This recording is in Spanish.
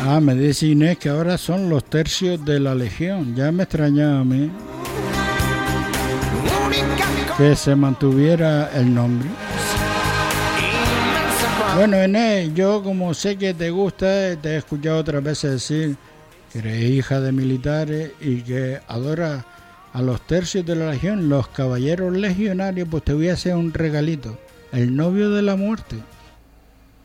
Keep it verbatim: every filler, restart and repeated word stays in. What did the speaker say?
Ah, me dice Inés que ahora son los tercios de la Legión. Ya me extrañaba a mí que se mantuviera el nombre. Bueno, Inés, yo como sé que te gusta, te he escuchado otras veces decir que eres hija de militares y que adoras a los tercios de la Legión, los caballeros legionarios. Pues te voy a hacer un regalito: el novio de la muerte.